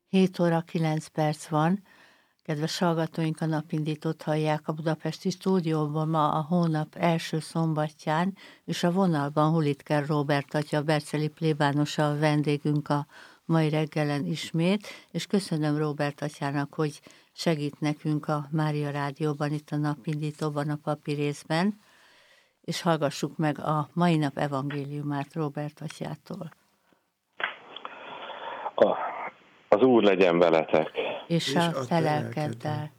7 óra 9 perc van. Kedves hallgatóink, a napindítót hallják a budapesti stúdióban ma a hónap első szombatján, és a vonalban Hulitker Róbert atya, berceli plébánosa a vendégünk a mai reggelen ismét, és köszönöm Róbert atyának, hogy segít nekünk a Mária Rádióban, itt a napindítóban, a papi részben, és hallgassuk meg a mai nap evangéliumát Róbert atyától. Az Úr legyen veletek. És a te lelkeddel.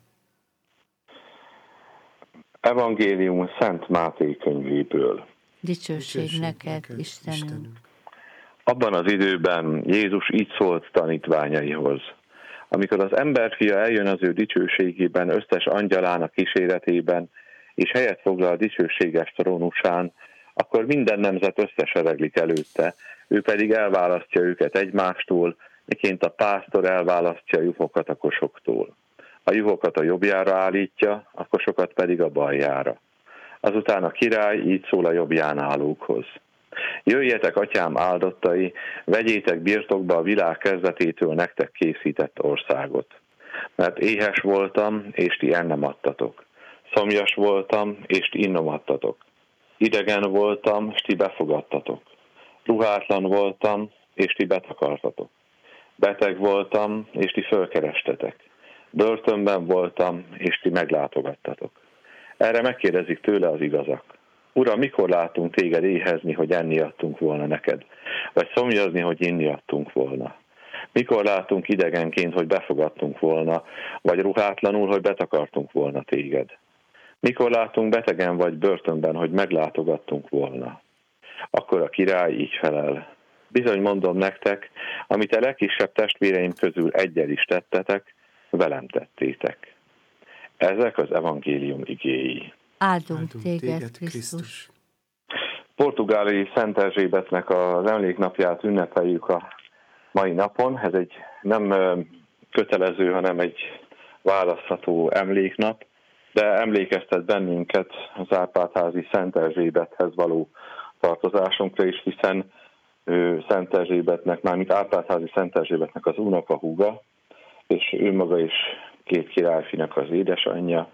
Evangélium Szent Máté könyvéből. Dicsőség neked, Istenünk. Abban az időben Jézus így szólt tanítványaihoz. Amikor az emberfia eljön az ő dicsőségében, összes angyalának kíséretében, és helyet foglal a dicsőséges trónusán, akkor minden nemzet összesereglik előtte, ő pedig elválasztja őket egymástól, miként a pásztor elválasztja a juhokat a kosoktól. A juhokat a jobbjára állítja, a kosokat pedig a baljára. Azután a király így szól a jobbján állókhoz. Jöjjetek, atyám áldottai, vegyétek birtokba a világ kezdetétől nektek készített országot. Mert éhes voltam, és ti ennem adtatok. Szomjas voltam, és ti innom adtatok. Idegen voltam, és ti befogadtatok. Ruhátlan voltam, és ti betakartatok. Beteg voltam, és ti fölkerestetek. Börtönben voltam, és ti meglátogattatok. Erre megkérdezik tőle az igazak. Uram, mikor látunk téged éhezni, hogy enni adtunk volna neked? Vagy szomjazni, hogy inni adtunk volna? Mikor látunk idegenként, hogy befogadtunk volna? Vagy ruhátlanul, hogy betakartunk volna téged? Mikor látunk betegen vagy börtönben, hogy meglátogattunk volna? Akkor a király így felel. Bizony mondom nektek, amit a legkisebb testvéreim közül egyel is tettetek, velem tettétek. Ezek az evangélium igéi. Áldunk téged, Krisztus! Portugáli Szent Erzsébetnek az emléknapját ünnepeljük a mai napon. Ez egy nem kötelező, hanem egy választható emléknap, de emlékeztet bennünket az Árpád-házi Szent Erzsébethez való tartozásunkra is, hiszen Szent Erzsébetnek, mármint Árpád-házi Szent Erzsébetnek az unokahúga, és ő maga is két királyfinak az édesanyja,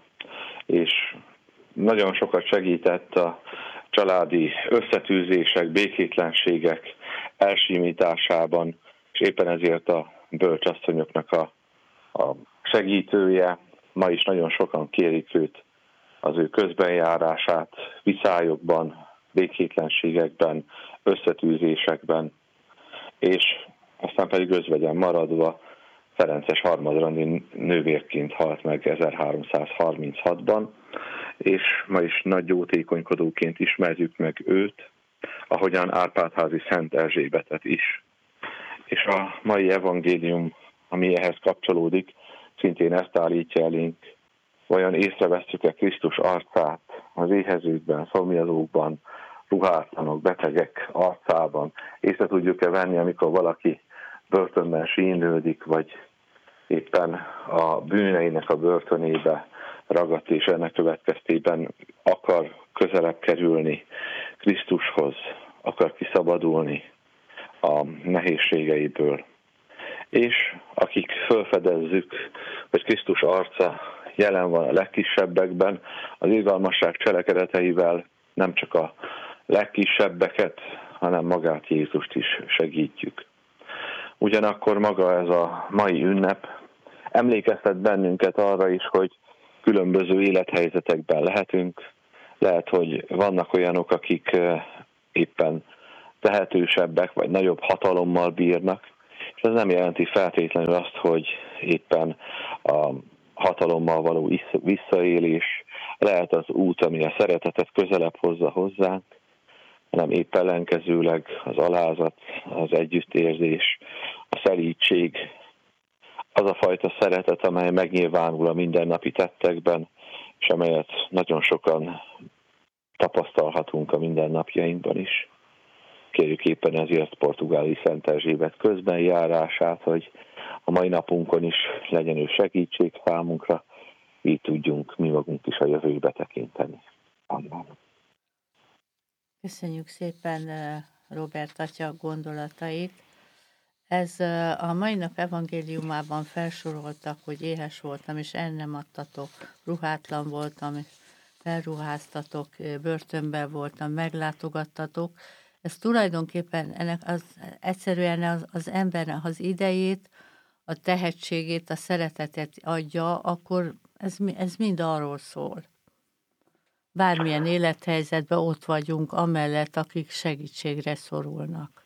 és nagyon sokat segített a családi összetűzések, békétlenségek elsímításában, és éppen ezért a bölcsasszonyoknak a segítője. Ma is nagyon sokan kérik őt, az ő közbenjárását viszályokban, békétlenségekben, összetűzésekben, és aztán pedig özvegyen maradva Ferences harmadrandi nővérként halt meg 1336-ban, és ma is nagy jótékonykodóként ismerjük meg őt, ahogyan Árpád-házi Szent Erzsébetet is. És a mai evangélium, ami ehhez kapcsolódik, szintén ezt állítja elénk, vajon észrevesszük-e Krisztus arcát az éhezőkben, szomjazókban, ruhátlanok, betegek arcában? Észre tudjuk-e venni, amikor valaki börtönben sínlődik, vagy éppen a bűneinek a börtönébe ragadt, és ennek következtében akar közelebb kerülni Krisztushoz, akar kiszabadulni a nehézségeiből. És akik felfedezzük, hogy Krisztus arca jelen van a legkisebbekben, az irgalmasság cselekedeteivel nem csak a legkisebbeket, hanem magát Jézust is segítjük. Ugyanakkor maga ez a mai ünnep emlékeztet bennünket arra is, hogy különböző élethelyzetekben lehetünk. Lehet, hogy vannak olyanok, akik éppen tehetősebbek, vagy nagyobb hatalommal bírnak, és ez nem jelenti feltétlenül azt, hogy éppen a hatalommal való visszaélés lehet az út, ami a szeretetet közelebb hozza hozzánk, hanem épp ellenkezőleg az alázat, az együttérzés, a szelídség, az a fajta szeretet, amely megnyilvánul a mindennapi tettekben, és amelyet nagyon sokan tapasztalhatunk a mindennapjainkban is. Kérjük éppen ezért portugáli Szent Erzsébet közbenjárását, hogy a mai napunkon is legyen ő segítség számunkra, így tudjunk mi magunk is a jövőbe tekinteni. Amen. Köszönjük szépen Róbert atya gondolatait. Ez a mai nap evangéliumában felsoroltak, hogy éhes voltam, és el nem adtatok, ruhátlan voltam, és felruháztatok, börtönben voltam, meglátogattatok. Ez tulajdonképpen ennek egyszerűen az embernek az idejét, a tehetségét, a szeretetet adja, akkor ez mind arról szól. Bármilyen élethelyzetben ott vagyunk, amellett, akik segítségre szorulnak.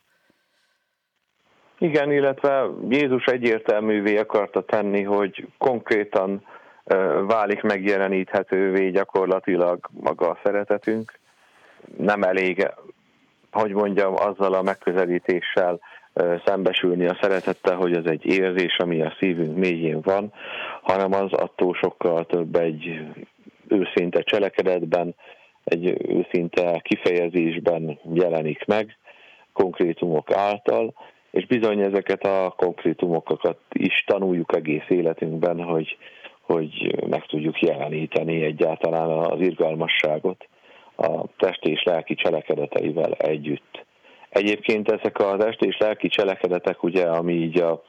Igen, illetve Jézus egyértelművé akarta tenni, hogy konkrétan válik megjeleníthetővé gyakorlatilag maga a szeretetünk. Nem elég, hogy mondjam, azzal a megközelítéssel szembesülni a szeretettel, hogy ez egy érzés, ami a szívünk mélyén van, hanem az attól sokkal több egy őszinte cselekedetben, egy őszinte kifejezésben jelenik meg, konkrétumok által, és bizony ezeket a konkrétumokat is tanuljuk egész életünkben, hogy meg tudjuk jeleníteni egyáltalán az irgalmasságot a testi és lelki cselekedeteivel együtt. Egyébként ezek a testi és lelki cselekedetek, ugye, ami így a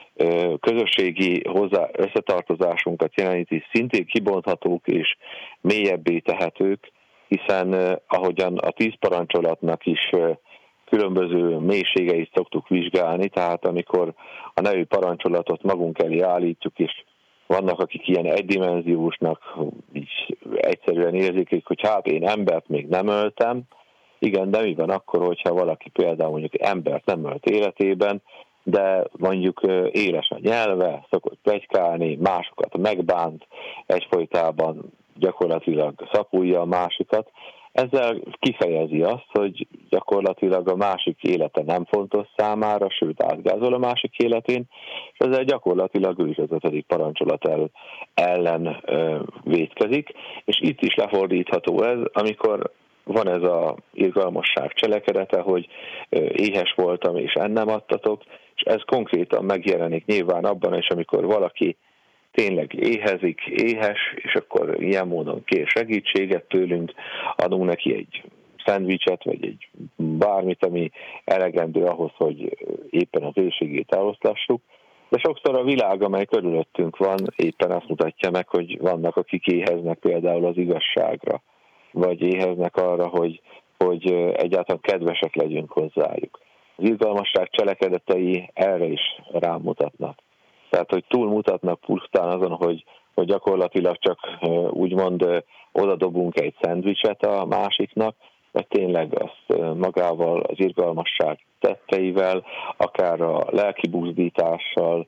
közösségi összetartozásunkat jelentíti, szintén kibonthatók és mélyebbé tehetők, hiszen ahogyan a 10 parancsolatnak is különböző mélységeit szoktuk vizsgálni, tehát amikor a nevű parancsolatot magunk elé állítjuk, és vannak, akik ilyen egydimenziósnak így egyszerűen érzik, hogy hát én embert még nem öltem. Igen, de mi van akkor, hogyha valaki például mondjuk embert nem ölt életében, de mondjuk éles a nyelve, szokott pletykálni, másokat megbánt, egyfolytában gyakorlatilag szapulja a másikat. Ezzel kifejezi azt, hogy gyakorlatilag a másik élete nem fontos számára, sőt átgázol a másik életén, és ezzel gyakorlatilag ő is az 5. parancsolat ellen vétkezik, és itt is lefordítható ez, amikor van ez az irgalmasság cselekedete, hogy éhes voltam és ennem adtatok, és ez konkrétan megjelenik nyilván abban is, amikor valaki tényleg éhezik, éhes, és akkor ilyen módon kér segítséget tőlünk, adunk neki egy szendvicset, vagy egy bármit, ami elegendő ahhoz, hogy éppen az éhségét eloszlassuk. De sokszor a világ, amely körülöttünk van, éppen azt mutatja meg, hogy vannak, akik éheznek például az igazságra, vagy éheznek arra, hogy egyáltalán kedvesek legyünk hozzájuk. Az irgalmasság cselekedetei erre is rámutatnak. Tehát, hogy túlmutatnak pusztán azon, hogy gyakorlatilag csak úgymond odadobunk egy szendvicset a másiknak, mert tényleg azt magával, az irgalmasság tetteivel, akár a lelki buzdítással,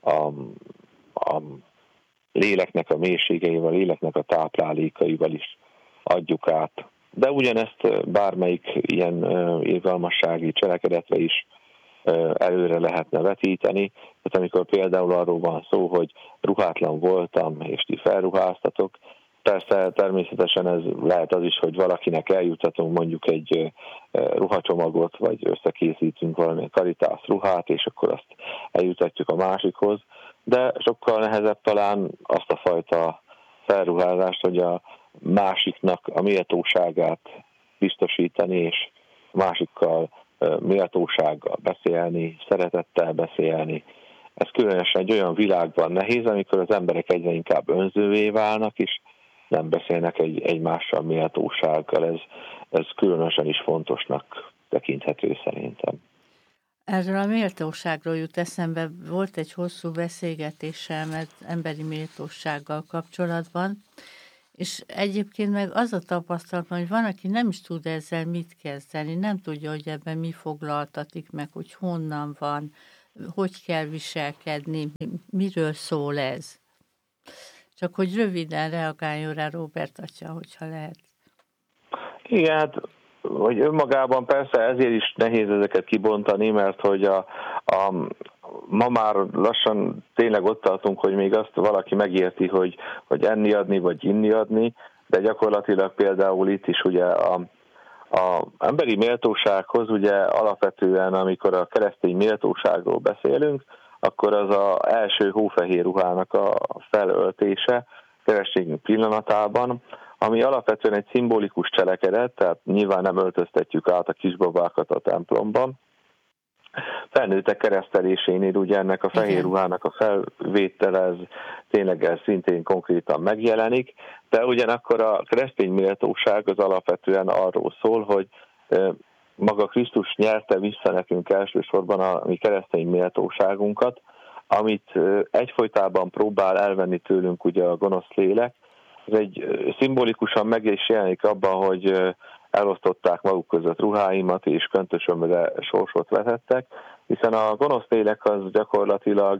a léleknek a mélységeivel, a léleknek a táplálékaival is adjuk át. De ugyanezt bármelyik ilyen irgalmassági cselekedetre is előre lehetne vetíteni. Tehát amikor például arról van szó, hogy ruhátlan voltam, és ti felruháztatok, persze természetesen ez lehet az is, hogy valakinek eljutatunk mondjuk egy ruhacsomagot, vagy összekészítünk valamilyen karitász ruhát, és akkor azt eljutatjuk a másikhoz, de sokkal nehezebb talán azt a fajta felruházást, hogy a másiknak a méltóságát biztosítani, és másikkal méltósággal beszélni, szeretettel beszélni. Ez különösen egy olyan világban nehéz, amikor az emberek egyre inkább önzővé válnak, és nem beszélnek egymással méltósággal. Ez különösen is fontosnak tekinthető szerintem. Erről a méltóságról jut eszembe, volt egy hosszú beszélgetésem emberi méltósággal kapcsolatban, és egyébként meg az a tapasztalat, hogy van, aki nem is tud ezzel mit kezdeni, nem tudja, hogy ebben mi foglaltatik meg, hogy honnan van, hogy kell viselkedni, miről szól ez. Csak hogy röviden reagáljon rá Róbert atya, hogyha lehet. Igen, hát hogy önmagában persze ezért is nehéz ezeket kibontani, mert hogy ma már lassan tényleg ott tartunk, hogy még azt valaki megérti, hogy enni adni, vagy inni adni, de gyakorlatilag például itt is ugye a emberi méltósághoz ugye alapvetően, amikor a keresztény méltóságról beszélünk, akkor az az első hófehér ruhának a felöltése keresztényünk pillanatában, ami alapvetően egy szimbolikus cselekedet, tehát nyilván nem öltöztetjük át a kisbabákat a templomban, felnőttek keresztelésénél ugye ennek a fehér ruhának a felvétele, ez tényleg ez szintén konkrétan megjelenik, de ugyanakkor a keresztény méltóság az alapvetően arról szól, hogy maga Krisztus nyerte vissza nekünk elsősorban a mi keresztény méltóságunkat, amit egyfolytában próbál elvenni tőlünk ugye a gonosz lélek. Ez egy szimbolikusan meg is jelenik abban, hogy elosztották maguk között ruháimat, és köntösömre sorsot vetettek, hiszen a gonosz lélek az gyakorlatilag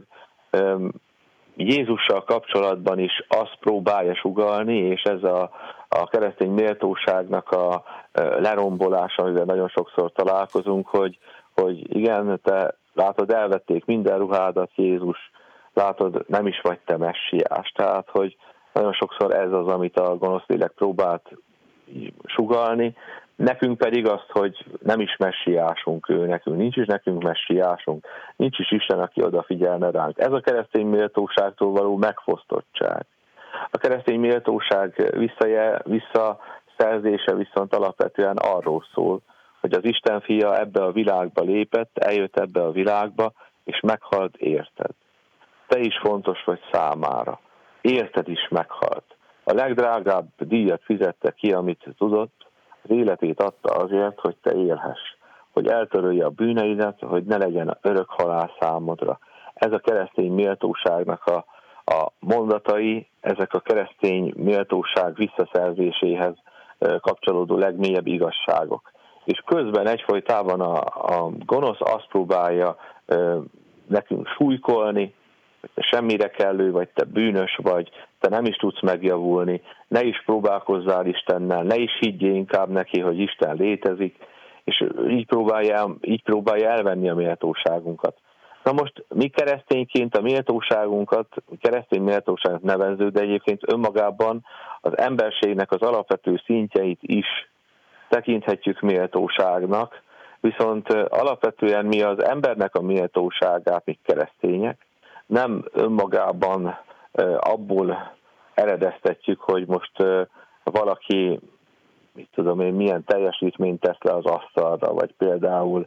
Jézussal kapcsolatban is azt próbálja sugallni, és ez a keresztény méltóságnak a lerombolása, amivel nagyon sokszor találkozunk, hogy igen, te látod, elvették minden ruhádat, Jézus, látod, nem is vagy te messiás. Tehát, hogy nagyon sokszor ez az, amit a gonosz lélek próbált sugallni, nekünk pedig azt, hogy nem is messiásunk ő, nincs is nekünk messiásunk, nincs is Isten, aki odafigyelne ránk. Ez a keresztény méltóságtól való megfosztottság. A keresztény méltóság visszaszerzése viszont alapvetően arról szól, hogy az Isten fia ebbe a világba lépett, eljött ebbe a világba, és meghalt érted. Te is fontos vagy számára. Érted is meghalt. A legdrágább díjat fizette ki, amit tudott, az életét adta azért, hogy te élhess, hogy eltörölje a bűneidet, hogy ne legyen örök halál számodra. Ez a keresztény méltóságnak a mondatai, ezek a keresztény méltóság visszaszerzéséhez kapcsolódó legmélyebb igazságok. És közben egyfolytában a gonosz azt próbálja nekünk súlykolni, hogy te semmire kellő vagy, te bűnös vagy, te nem is tudsz megjavulni, ne is próbálkozzál Istennel, ne is higgyél inkább neki, hogy Isten létezik, és így próbálja elvenni a méltóságunkat. Na most mi keresztényként a méltóságunkat, keresztény méltóságnak nevezzük, de egyébként önmagában az emberségnek az alapvető szintjeit is tekinthetjük méltóságnak, viszont alapvetően mi az embernek a méltóságát, mi keresztények, nem önmagában abból eredeztetjük, hogy most valaki, mit tudom én, milyen teljesítményt tesz le az asztalra, vagy például,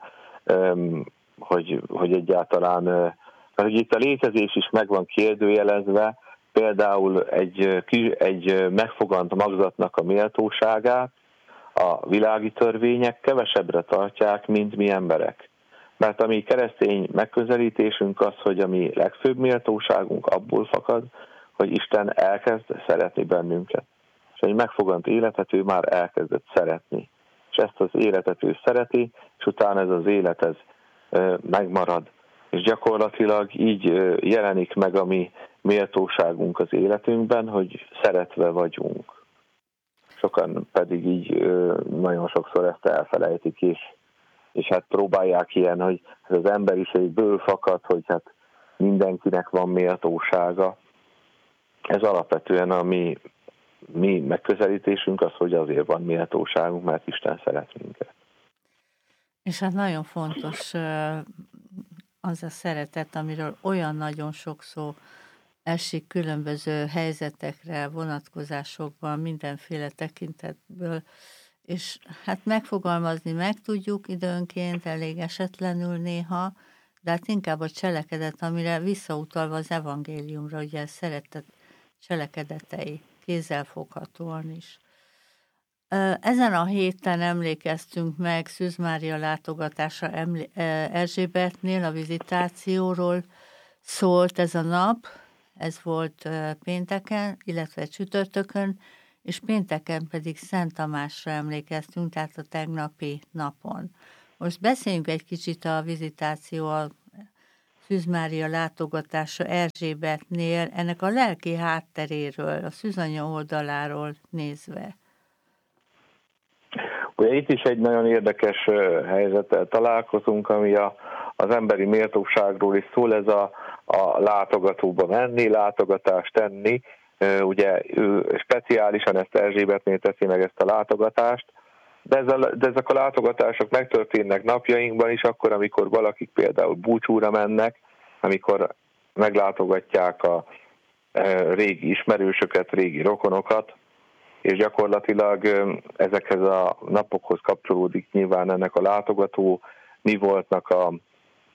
hogy egyáltalán, hogy itt a létezés is meg van kérdőjelezve, például egy megfogant magzatnak a méltóságát a világi törvények kevesebbre tartják, mint mi emberek. Mert a mi keresztény megközelítésünk az, hogy a mi legfőbb méltóságunk abból fakad, hogy Isten elkezd szeretni bennünket. És egy megfogant életet ő már elkezdett szeretni. És ezt az életet ő szereti, és utána ez az élet megmarad. És gyakorlatilag így jelenik meg a mi méltóságunk az életünkben, hogy szeretve vagyunk. Sokan pedig így nagyon sokszor ezt elfelejtik, és hát próbálják ilyen, hogy az emberiségből fakad, hogy hát mindenkinek van méltósága. Ez alapvetően a mi megközelítésünk az, hogy azért van méltóságunk, mert Isten szeret minket. És hát nagyon fontos az a szeretet, amiről olyan nagyon sok szó esik különböző helyzetekre, vonatkozásokban, mindenféle tekintetből, és hát megfogalmazni meg tudjuk időnként, elég esetlenül néha, de hát inkább a cselekedet, amire visszautalva az evangéliumra, ugye szeretet cselekedetei, kézzelfoghatóan is. Ezen a héten emlékeztünk meg Szűz Mária látogatása Erzsébetnél, a vizitációról szólt ez a nap, ez volt pénteken, illetve csütörtökön, és pénteken pedig Szent Tamásra emlékeztünk, tehát a tegnapi napon. Most beszéljünk egy kicsit a vizitáció, a Szűz Mária látogatása Erzsébetnél, ennek a lelki hátteréről, a szűzanya oldaláról nézve. Ugye itt is egy nagyon érdekes helyzettel találkozunk, ami az emberi méltóságról is szól, ez a látogatóba menni, látogatást tenni. Ugye ő speciálisan ezt Erzsébetnél teszi meg ezt a látogatást, de ezek a látogatások megtörténnek napjainkban is, akkor, amikor valakik például búcsúra mennek, amikor meglátogatják a régi ismerősöket, régi rokonokat, és gyakorlatilag ezekhez a napokhoz kapcsolódik nyilván ennek a látogató mi voltnak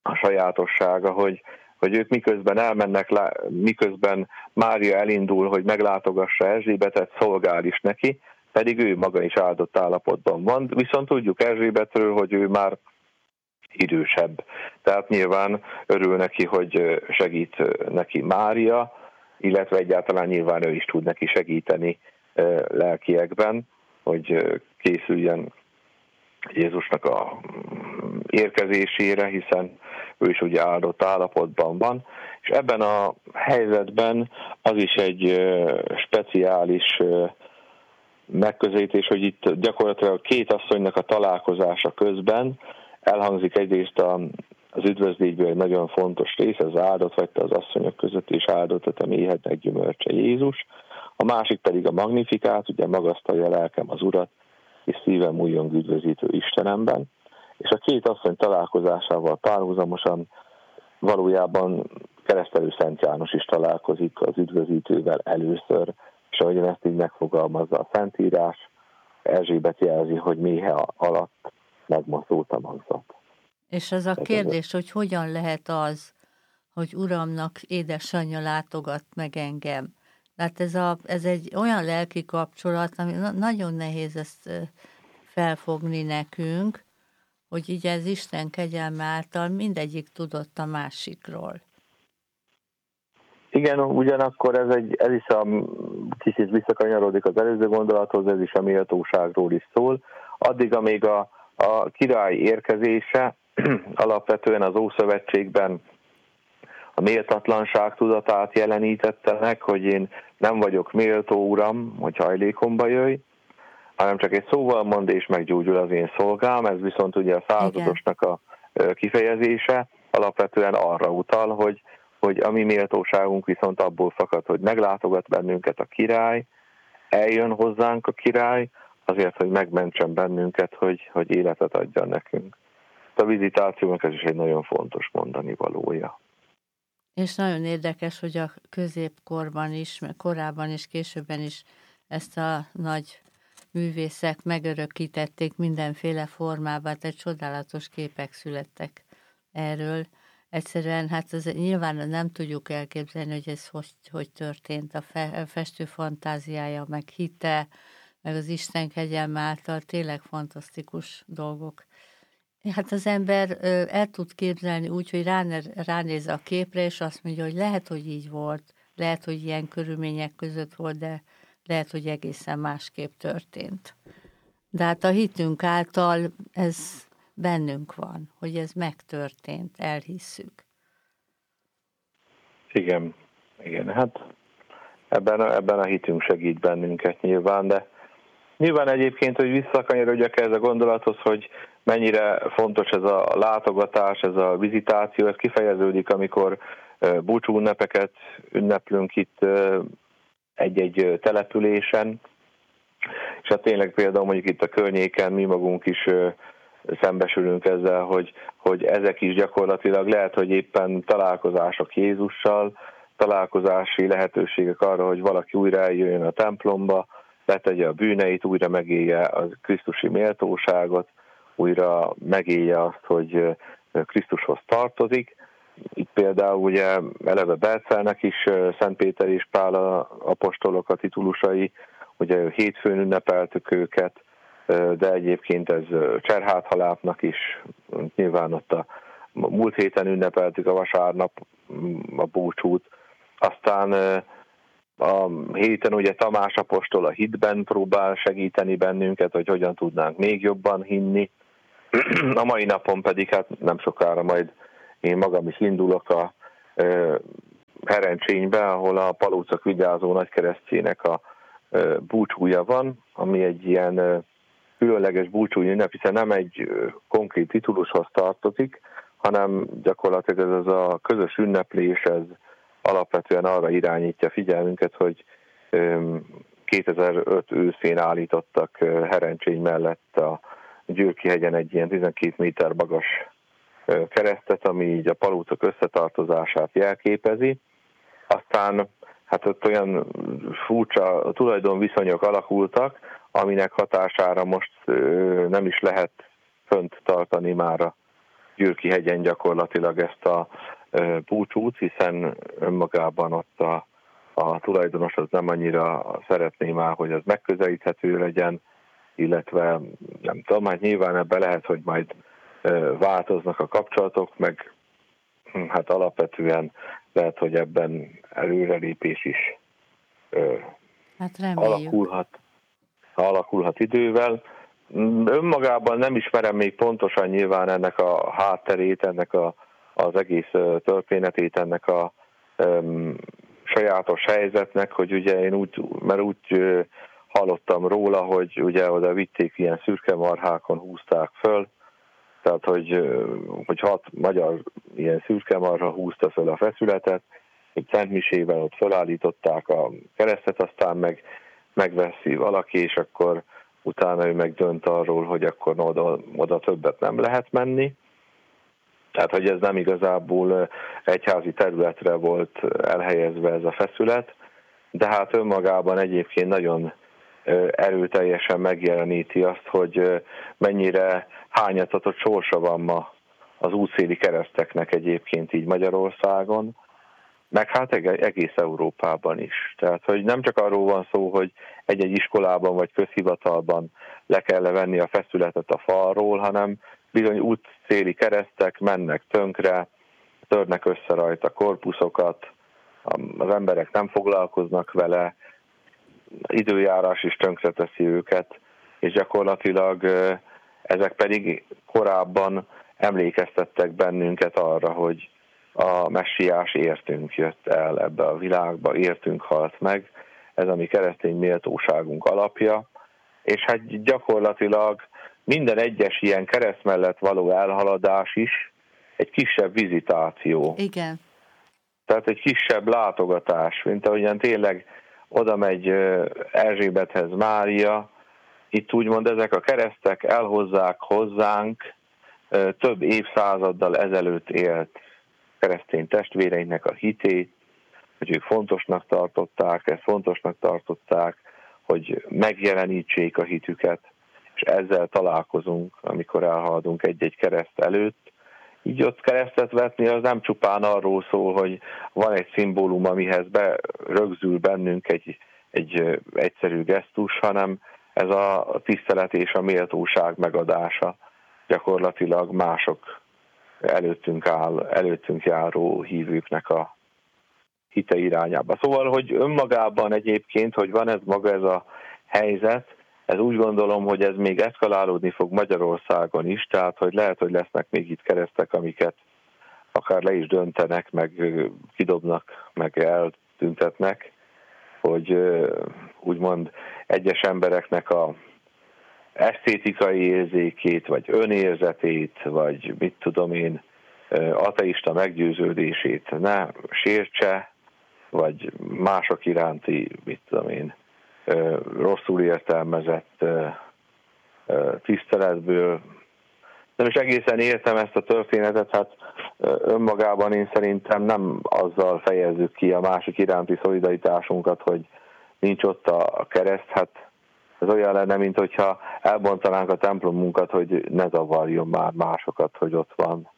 sajátossága, hogy ők miközben elmennek, miközben Mária elindul, hogy meglátogassa Erzsébetet, szolgál is neki, pedig ő maga is áldott állapotban van. Viszont tudjuk Erzsébetről, hogy ő már idősebb. Tehát nyilván örül neki, hogy segít neki Mária, illetve egyáltalán nyilván ő is tud neki segíteni lelkiekben, hogy készüljen Jézusnak a érkezésére, hiszen ő is ugye áldott állapotban van, és ebben a helyzetben az is egy speciális megközelítés, hogy itt gyakorlatilag két asszonynak a találkozása közben elhangzik egyrészt az üdvözlétből egy nagyon fontos rész, az áldott vagy te az asszonyok között, és áldott a te méhednek gyümölcse Jézus, a másik pedig a Magnifikát, ugye magasztalja lelkem az Urat, és szívem újjong üdvözítő Istenemben, és a két asszony találkozásával párhuzamosan valójában keresztelő Szent János is találkozik az üdvözítővel először, és ahogyan ezt így megfogalmazza a Szentírás, Erzsébet jelzi, hogy méhe alatt megmozdult a magzat. És az a kérdés, hogy hogyan lehet az, hogy Uramnak édesanyja látogat meg engem. Tehát ez egy olyan lelki kapcsolat, ami nagyon nehéz ezt felfogni nekünk, hogy így ez Isten kegyelme által mindegyik tudott a másikról. Igen, ugyanakkor ez is kicsit visszakanyarodik az előző gondolathoz, ez is a méltóságról is szól. Addig, amíg a király érkezése alapvetően az Ószövetségben a méltatlanság tudatát jelenítette meg, hogy én nem vagyok méltó, Uram, hogy hajlékomba jöjj, hanem csak egy szóval mond, és meggyógyul az én szolgám. Ez viszont ugye a századosnak a kifejezése alapvetően arra utal, hogy a mi méltóságunk viszont abból fakad, hogy meglátogat bennünket a király, eljön hozzánk a király, azért, hogy megmentsen bennünket, hogy életet adjon nekünk. A vizitációnak ez is egy nagyon fontos mondani valója. És nagyon érdekes, hogy a középkorban is, korábban és későbben is ezt a nagy művészek megörökítették mindenféle formában, tehát csodálatos képek születtek erről. Egyszerűen, hát nyilván nem tudjuk elképzelni, hogy ez hogy történt. A festő fantáziája, meg hite, meg az Isten kegyelme által tényleg fantasztikus dolgok. Hát az ember el tud képzelni úgy, hogy ránéz a képre, és azt mondja, hogy lehet, hogy így volt, lehet, hogy ilyen körülmények között volt, de lehet, hogy egészen másképp történt. De hát a hitünk által ez bennünk van, hogy ez megtörtént, elhisszük. Igen, hát ebben a hitünk segít bennünket nyilván, de nyilván egyébként, hogy visszakanyarodjak ez a gondolathoz, hogy mennyire fontos ez a látogatás, ez a vizitáció, ez kifejeződik, amikor búcsú ünnepeket ünneplünk itt egy-egy településen, és hát tényleg például mondjuk itt a környéken mi magunk is szembesülünk ezzel, hogy ezek is gyakorlatilag lehet, hogy éppen találkozások Jézussal, találkozási lehetőségek arra, hogy valaki újra eljöjjön a templomba, letegye a bűneit, újra megélje a krisztusi méltóságot, újra megélje azt, hogy Krisztushoz tartozik. Itt például ugye eleve Bercelnek is Szent Péter és Pál apostolok a titulusai, ugye hétfőn ünnepeltük őket, de egyébként ez Cserháthalápnak is, nyilván ott a múlt héten ünnepeltük a vasárnap a búcsút, aztán a héten ugye Tamás apostol a hitben próbál segíteni bennünket, hogy hogyan tudnánk még jobban hinni. A mai napon pedig hát nem sokára majd én magam is indulok a Herencsénybe, ahol a Palócok vigyázó nagykeresztjének a búcsúja van, ami egy ilyen különleges búcsúi ünnep, hiszen nem egy konkrét titulushoz tartozik, hanem gyakorlatilag ez a közös ünneplés, ez alapvetően arra irányítja figyelmünket, hogy 2005 őszén állítottak Herencsény mellett a Győrki-hegyen egy ilyen 12 méter magas keresztet, ami így a palócok összetartozását jelképezi. Aztán hát ott olyan furcsa tulajdonviszonyok alakultak, aminek hatására most nem is lehet fönt tartani már a Gyürki-hegyen gyakorlatilag ezt a búcsút, hiszen önmagában ott a tulajdonos az nem annyira szeretné már, hogy az megközelíthető legyen, illetve nem tudom, hát nyilván ebben lehet, hogy majd változnak a kapcsolatok, meg hát alapvetően lehet, hogy ebben előrelépés is hát alakulhat idővel. Önmagában nem ismerem még pontosan nyilván ennek a hátterét, ennek az egész történetét, ennek a sajátos helyzetnek, hogy ugye én úgy hallottam róla, hogy ugye oda vitték, ilyen szürke marhákon húzták föl, tehát hogy 6 magyar ilyen szürke marha húzta föl a feszületet, hogy szentmisével ott felállították a keresztet, aztán megveszi valaki, és akkor utána ő meg dönt arról, hogy akkor oda többet nem lehet menni. Tehát, hogy ez nem igazából egyházi területre volt elhelyezve ez a feszület, de hát önmagában egyébként nagyon erőteljesen megjeleníti azt, hogy mennyire hányatatott sorsa van ma az útszéli kereszteknek egyébként így Magyarországon, meg hát egész Európában is. Tehát, hogy nem csak arról van szó, hogy egy-egy iskolában vagy közhivatalban le kell venni a feszületet a falról, hanem bizony útszéli keresztek mennek tönkre, törnek össze rajta korpuszokat, az emberek nem foglalkoznak vele, időjárás is tönkreteszi őket, és gyakorlatilag ezek pedig korábban emlékeztettek bennünket arra, hogy a messiás értünk jött el ebbe a világba, értünk halt meg, ez a mi keresztény méltóságunk alapja, és hát gyakorlatilag minden egyes ilyen kereszt mellett való elhaladás is egy kisebb vizitáció. Igen. Tehát egy kisebb látogatás, mint ahogyan tényleg oda megy Erzsébethez Mária, itt úgymond ezek a keresztek elhozzák hozzánk több évszázaddal ezelőtt élt keresztény testvéreinknek a hitét, hogy ők fontosnak tartották, hogy megjelenítsék a hitüket, és ezzel találkozunk, amikor elhaladunk egy-egy kereszt előtt. Így ott keresztet vetni, az nem csupán arról szól, hogy van egy szimbólum, amihez rögzül bennünk egy egyszerű gesztus, hanem ez a tisztelet és a méltóság megadása gyakorlatilag mások előttünk járó hívőknek a hite irányába. Szóval, hogy önmagában egyébként, hogy van maga ez a helyzet, ez úgy gondolom, hogy ez még eszkalálódni fog Magyarországon is, tehát hogy lehet, hogy lesznek még itt keresztek, amiket akár le is döntenek, meg kidobnak, meg eltüntetnek, hogy úgymond egyes embereknek a esztétikai érzékét, vagy önérzetét, vagy mit tudom én, ateista meggyőződését ne sértse, vagy mások iránti, mit tudom én, rosszul értelmezett tiszteletből. Nem is egészen értem ezt a történetet, hát önmagában én szerintem nem azzal fejezzük ki a másik iránti szolidaritásunkat, hogy nincs ott a kereszt, hát ez olyan lenne, mint hogyha elbontanánk a templomunkat, hogy ne zavarjon már másokat, hogy ott van.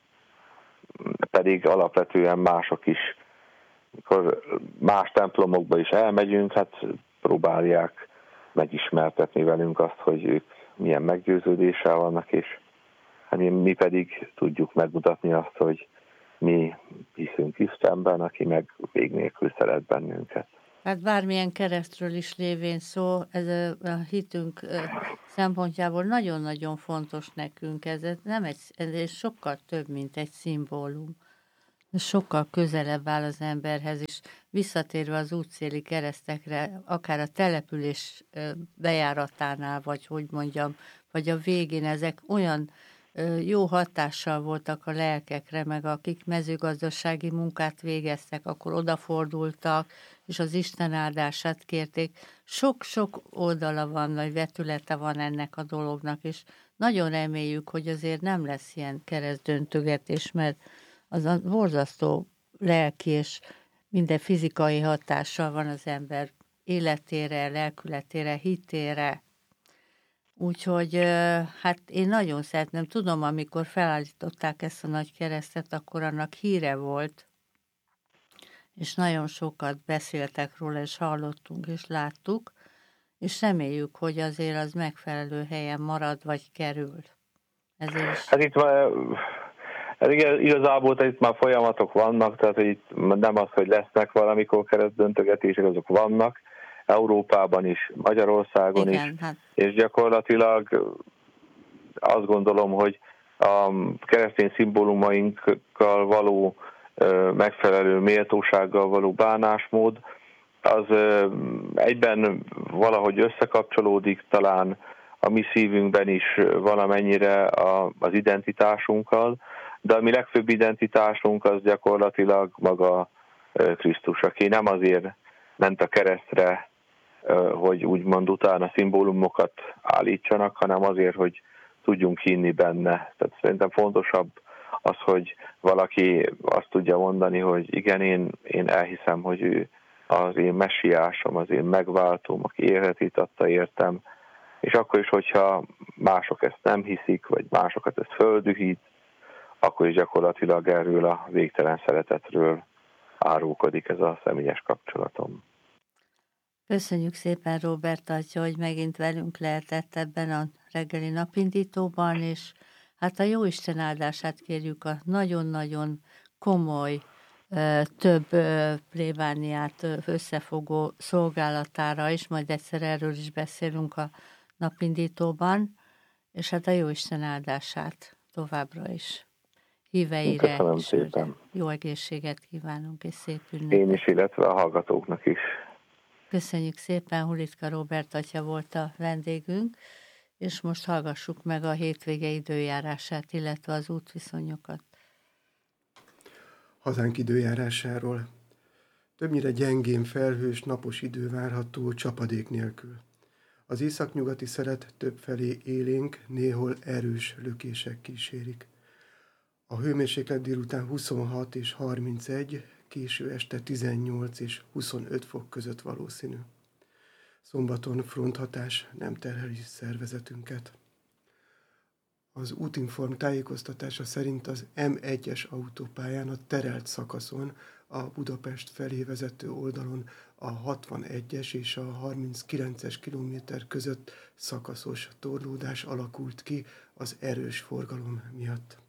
Pedig alapvetően mások is, amikor más templomokba is elmegyünk, hát próbálják megismertetni velünk azt, hogy ők milyen meggyőződéssel vannak, és hát mi pedig tudjuk megmutatni azt, hogy mi hiszünk Istenben, aki meg vég nélkül szeret bennünket. Hát bármilyen keresztről is lévén szó, ez a hitünk szempontjából nagyon-nagyon fontos nekünk. Ez sokkal több, mint egy szimbólum. Ez sokkal közelebb áll az emberhez, és visszatérve az útszéli keresztekre, akár a település bejáratánál, vagy hogy mondjam, vagy a végén, ezek olyan jó hatással voltak a lelkekre, meg akik mezőgazdasági munkát végeztek, akkor odafordultak, és az Isten áldását kérték. Sok-sok oldala van, vagy vetülete van ennek a dolognak, és nagyon reméljük, hogy azért nem lesz ilyen keresztdöntögetés, mert az a borzasztó lelki és minden fizikai hatással van az ember életére, lelkületére, hitére. Úgyhogy hát én nagyon szeretném, tudom, amikor felállították ezt a nagy keresztet, akkor annak híre volt, és nagyon sokat beszéltek róla, és hallottunk, és láttuk, és reméljük, hogy azért az megfelelő helyen marad, vagy kerül. Ezért is... Hát itt már, hát igazából itt már folyamatok vannak, tehát itt nem az, hogy lesznek valamikor keresztdöntögetések, azok vannak, Európában is, Magyarországon igen, is, hát... és gyakorlatilag azt gondolom, hogy a keresztény szimbólumainkkal való megfelelő méltósággal való bánásmód, az egyben valahogy összekapcsolódik talán a mi szívünkben is valamennyire az identitásunkkal, de a mi legfőbb identitásunk az gyakorlatilag maga Krisztus, aki nem azért ment a keresztre, hogy úgymond utána szimbólumokat állítsanak, hanem azért, hogy tudjunk hinni benne. Tehát szerintem fontosabb az, hogy valaki azt tudja mondani, hogy igen, én elhiszem, hogy ő az én messiásom, az én megváltóm, aki életét adta értem, és akkor is, hogyha mások ezt nem hiszik, vagy másokat ezt földühít, akkor is gyakorlatilag erről a végtelen szeretetről árulkodik ez a személyes kapcsolatom. Köszönjük szépen, Róbert atya, hogy megint velünk lehetett ebben a reggeli napindítóban, és hát a Jóisten áldását kérjük a nagyon-nagyon komoly, több plébániát összefogó szolgálatára is, majd egyszer erről is beszélünk a napindítóban, és hát a Jóisten áldását továbbra is híveire. Köszönöm szépen. Jó egészséget kívánunk, és szép ünnepet. Én is, illetve a hallgatóknak is. Köszönjük szépen, Hulitka Róbert atya volt a vendégünk, és most hallgassuk meg a hétvége időjárását, illetve az útviszonyokat. Hazánk időjárásáról. Többnyire gyengén felhős, napos idő várható csapadék nélkül. Az északnyugati szelet többfelé élénk, néhol erős lökések kísérik. A hőmérséklet délután 26 és 31, késő este 18 és 25 fok között valószínű. Szombaton fronthatás nem terheli szervezetünket. Az Útinform tájékoztatása szerint az M1-es autópályán a terelt szakaszon, a Budapest felé vezető oldalon a 61-es és a 39-es kilométer között szakaszos torlódás alakult ki az erős forgalom miatt.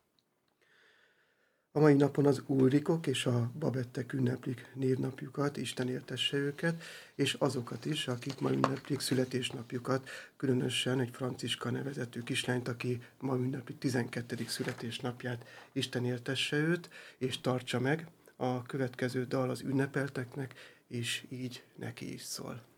A mai napon az Ulrikok és a Babettek ünneplik névnapjukat, Isten éltesse őket, és azokat is, akik ma ünneplik születésnapjukat, különösen egy Franciska nevezetű kislányt, aki ma ünnepli 12. születésnapját, Isten éltesse őt, és tartsa meg. A következő dal az ünnepelteknek, és így neki is szól.